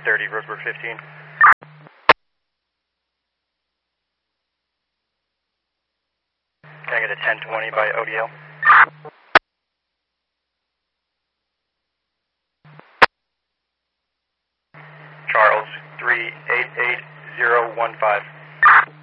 30, Roseburg 15. Can I get a 1020 by ODL? Charles, 388015.